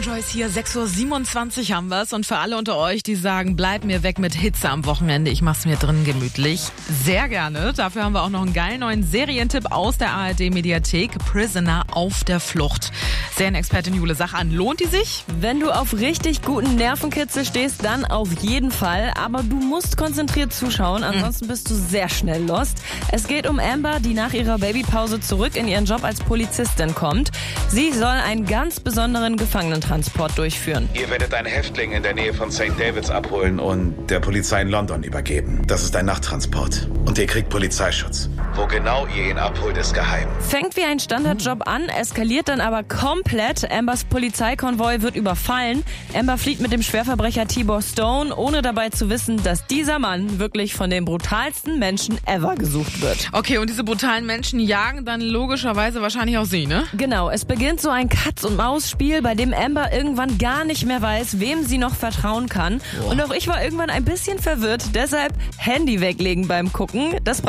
Joyce hier, 6:27 Uhr haben wir's. Und für alle unter euch, die sagen, bleib mir weg mit Hitze am Wochenende, ich mach's mir drin gemütlich. Sehr gerne. Dafür haben wir auch noch einen geilen neuen Serientipp aus der ARD-Mediathek. Prisoner auf der Flucht. Serienexpertin Jule, sag an, lohnt die sich? Wenn du auf richtig guten Nervenkitzel stehst, dann auf jeden Fall. Aber du musst konzentriert zuschauen, ansonsten bist du sehr schnell lost. Es geht um Amber, die nach ihrer Babypause zurück in ihren Job als Polizistin kommt. Sie soll einen ganz besonderen Gefangenentransport durchführen. Ihr werdet einen Häftling in der Nähe von St. Davids abholen und der Polizei in London übergeben. Das ist ein Nachttransport. Und ihr kriegt Polizeischutz. Wo genau ihr ihn abholt, ist geheim. Fängt wie ein Standardjob an, eskaliert dann aber komplett. Ambers Polizeikonvoi wird überfallen. Amber flieht mit dem Schwerverbrecher Tibor Stone, ohne dabei zu wissen, dass dieser Mann wirklich von den brutalsten Menschen ever gesucht wird. Okay, und diese brutalen Menschen jagen dann logischerweise wahrscheinlich auch sie, ne? Genau, es beginnt so ein Katz-und-Maus-Spiel, bei dem Amber irgendwann gar nicht mehr weiß, wem sie noch vertrauen kann. Und auch ich war irgendwann ein bisschen verwirrt, deshalb Handy weglegen beim Gucken. Das